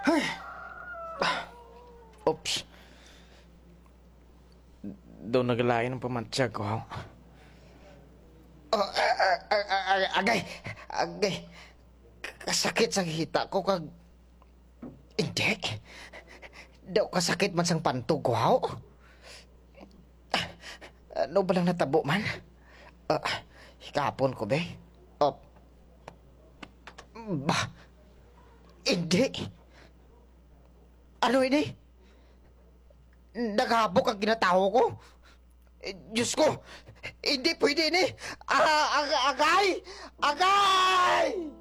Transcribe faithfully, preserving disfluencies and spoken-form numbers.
Oops. Daw nagalain ang pamantya ko. Oh, a- a- a- a- agay, agay. Kasakit sa hita ko kag... Hindi. Daw kasakit man sang pantog ko, haw. Ano ba lang natabo man? Uh, hikapon ko, be. Oh. Bah. Hindi. Ano ini? Naghabok ang ginataho ko? Eh, Diyos ko! Hindi pwede ini! Ah, ag- agay! Agay!